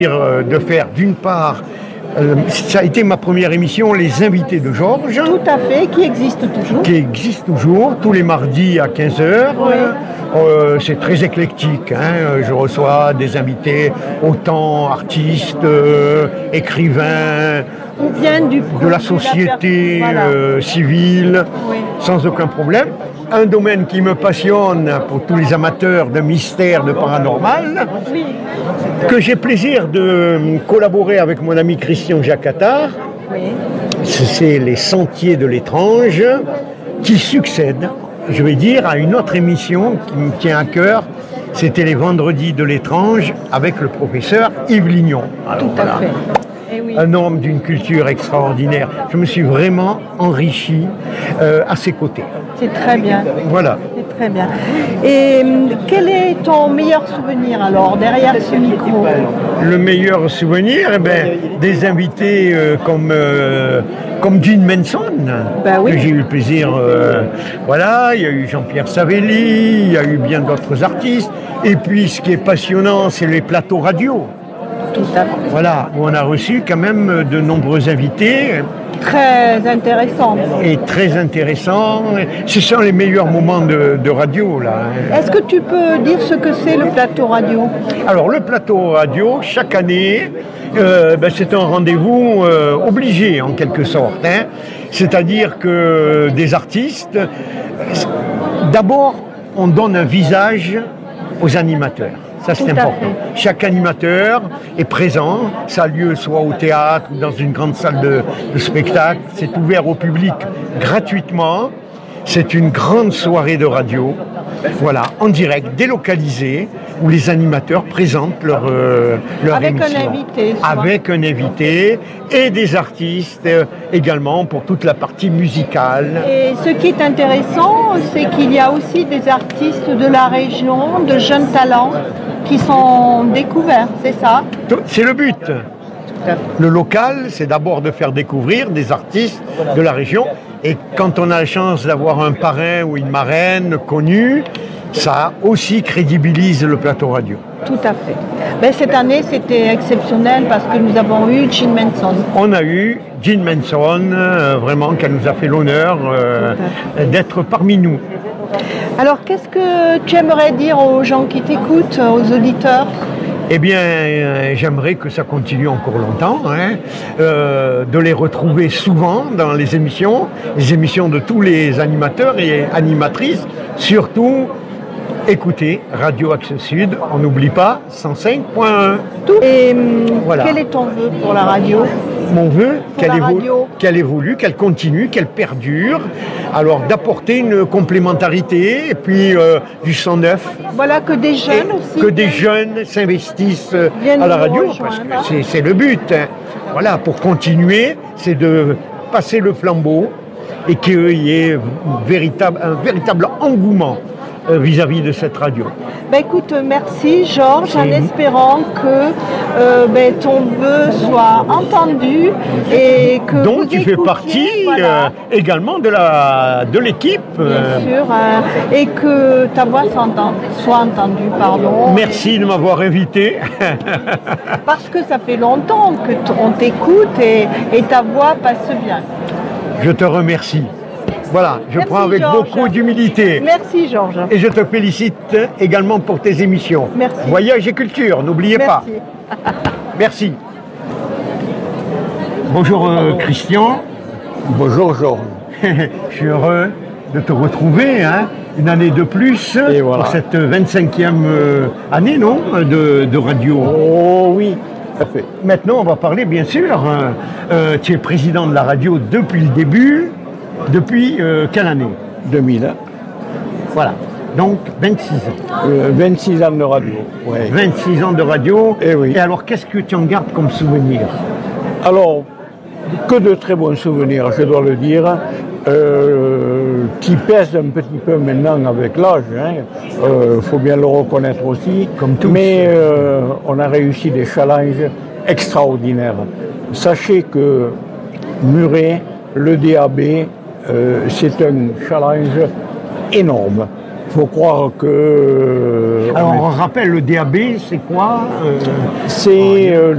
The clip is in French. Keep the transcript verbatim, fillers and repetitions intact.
de faire d'une part, euh, ça a été ma première émission, Les Invités de Georges. Tout à fait, qui existe toujours. Qui existe toujours, tous les mardis à quinze heures. Oui. Euh, c'est très éclectique, hein. Je reçois des invités, autant artistes, euh, écrivains, Ou bien du de la société voilà. euh, civile, Oui. sans aucun problème. Un domaine qui me passionne pour tous les amateurs de mystère, de paranormal, Oui. que j'ai plaisir de collaborer avec mon ami Christian Jacatar. Oui. C'est les Sentiers de l'étrange qui succèdent, je vais dire, à une autre émission qui me tient à cœur. C'était les Vendredis de l'étrange avec le professeur Yves Lignon. Alors, Tout à voilà. fait. Eh oui. Un homme d'une culture extraordinaire. Je me suis vraiment enrichi euh, à ses côtés. C'est très bien. Voilà. C'est très bien. Et hum, quel est ton meilleur souvenir alors derrière ce micro? Le meilleur souvenir, eh ben, des invités euh, comme, euh, comme Gene Manson, Ben oui. que j'ai eu le plaisir. euh, voilà, il y a eu Jean-Pierre Savelli, il y a eu bien d'autres artistes. Et puis, ce qui est passionnant, c'est les plateaux radio. Tout à fait. Voilà, où on a reçu quand même de nombreux invités Très intéressant. et très intéressants. Ce sont les meilleurs moments de, de radio, là. hein. Est-ce que tu peux dire ce que c'est le plateau radio? Alors, le plateau radio, chaque année, euh, ben, c'est un rendez-vous euh, obligé, en quelque sorte. hein. C'est-à-dire que des artistes, d'abord, on donne un visage aux animateurs. Ça, c'est Tout à important. fait. Chaque animateur est présent. Ça a lieu soit au théâtre ou dans une grande salle de, de spectacle. C'est ouvert au public gratuitement. C'est une grande soirée de radio, voilà, en direct, délocalisée, où les animateurs présentent leur, euh, leur Avec un émission. invité, souvent. Avec un invité et des artistes euh, également pour toute la partie musicale. Et ce qui est intéressant, c'est qu'il y a aussi des artistes de la région, de jeunes talents, qui sont découverts, c'est ça? C'est le but. Le local, c'est d'abord de faire découvrir des artistes de la région. Et quand on a la chance d'avoir un parrain ou une marraine connue, ça aussi crédibilise le plateau radio. Tout à fait. Ben, cette année, c'était exceptionnel parce que nous avons eu Gene Manson. On a eu Gene Manson, euh, vraiment, qui nous a fait l'honneur euh, d'être parmi nous. Alors, qu'est-ce que tu aimerais dire aux gens qui t'écoutent, aux auditeurs? Eh bien, euh, j'aimerais que ça continue encore longtemps, hein, euh, de les retrouver souvent dans les émissions, les émissions de tous les animateurs et animatrices, surtout écoutez Radio Axe Sud, on n'oublie pas cent cinq point un. Et hum, Voilà. quel est ton vœu pour la radio? Mon vœu, Pour qu'elle la évolue, radio. qu'elle évolue, qu'elle continue, qu'elle perdure, alors d'apporter une complémentarité et puis euh, du sang neuf. Voilà, que des Et jeunes aussi. que des jeunes s'investissent euh, Viennent à la nous radio, rejoindre. parce que c'est, c'est le but. hein. Voilà, pour continuer, c'est de passer le flambeau et qu'il y ait une véritable, un véritable engouement euh, vis-à-vis de cette radio. Ben, écoute, merci Georges, en Mhm. espérant que euh, ben, ton vœu soit entendu et que Donc vous tu fais écoutiez, partie voilà, euh, également de, la, de l'équipe. bien euh, sûr, hein, et que ta voix s'entende- soit entendue, pardon. Merci de m'avoir invité. Parce que ça fait longtemps que t- on t'écoute et, et ta voix passe bien. Je te remercie. Voilà, je Merci, prends avec Georges. beaucoup d'humilité. Merci Georges. Et je te félicite également pour tes émissions. Merci. Voyage et culture, n'oubliez pas. Merci. Merci. Bonjour euh, Christian. Bonjour Georges. Je suis heureux de te retrouver, hein, une année de plus Et voilà. pour cette vingt-cinquième euh, année, non, de, de radio. Oh oui, tout à fait. Maintenant, on va parler, bien sûr. hein, euh, tu es président de la radio depuis le début. Depuis euh, quelle année? deux mille. Voilà. Donc, vingt-six ans. Euh, vingt-six ans de radio. Ouais. vingt-six ans de radio. Eh oui. Et alors, qu'est-ce que tu en gardes comme souvenir? Alors, que de très bons souvenirs, je dois le dire, euh, qui pèsent un petit peu maintenant avec l'âge. Il euh, faut bien le reconnaître aussi. Comme tous. Mais euh, on a réussi des challenges extraordinaires. Sachez que Muret, le D A B, euh, c'est un challenge énorme. Il faut croire que... euh, Alors, on est- on rappelle, le D A B, c'est quoi euh, c'est euh,